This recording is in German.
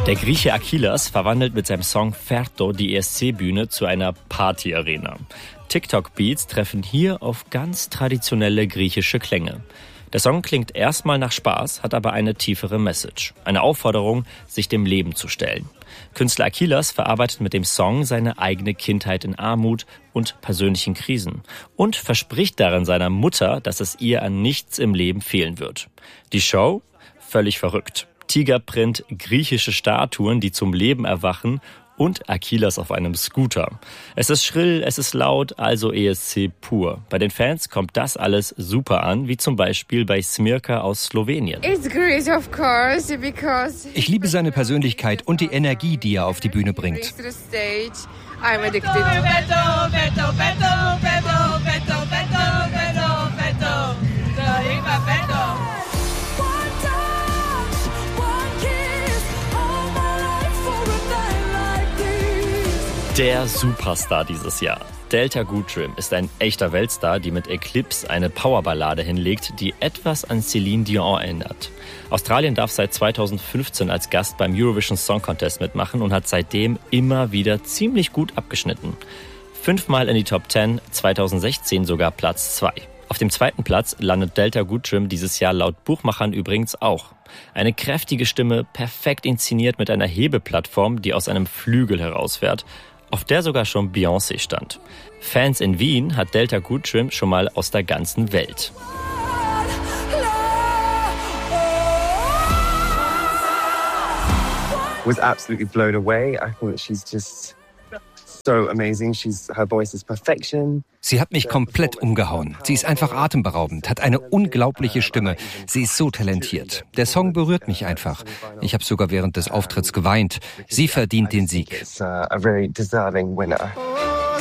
Der Grieche Achillas verwandelt mit seinem Song Ferto die ESC-Bühne zu einer Party-Arena. TikTok-Beats treffen hier auf ganz traditionelle griechische Klänge. Der Song klingt erstmal nach Spaß, hat aber eine tiefere Message. Eine Aufforderung, sich dem Leben zu stellen. Künstler Achillas verarbeitet mit dem Song seine eigene Kindheit in Armut und persönlichen Krisen und verspricht darin seiner Mutter, dass es ihr an nichts im Leben fehlen wird. Die Show? Völlig verrückt. Tigerprint, griechische Statuen, die zum Leben erwachen und Achillas auf einem Scooter. Es ist schrill, es ist laut, also ESC pur. Bei den Fans kommt das alles super an, wie zum Beispiel bei Smirka aus Slowenien. Ich liebe seine Persönlichkeit und die Energie, die er auf die Bühne bringt. Der Superstar dieses Jahr. Delta Goodrem ist ein echter Weltstar, die mit Eclipse eine Powerballade hinlegt, die etwas an Celine Dion erinnert. Australien darf seit 2015 als Gast beim Eurovision Song Contest mitmachen und hat seitdem immer wieder ziemlich gut abgeschnitten. 5-mal in die Top 10, 2016 sogar Platz 2. Auf dem 2. Platz landet Delta Goodrem dieses Jahr laut Buchmachern übrigens auch. Eine kräftige Stimme, perfekt inszeniert mit einer Hebeplattform, die aus einem Flügel herausfährt, auf der sogar schon Beyoncé stand. Fans in Wien hat Delta Goodrem schon mal aus der ganzen Welt. Was absolutely blown away. I thought she's just so amazing. Her voice is perfection. Sie hat mich komplett umgehauen. Sie ist einfach atemberaubend, hat eine unglaubliche Stimme. Sie ist so talentiert. Der Song berührt mich einfach. Ich habe sogar während des Auftritts geweint. Sie verdient den Sieg. It's a very deserving winner.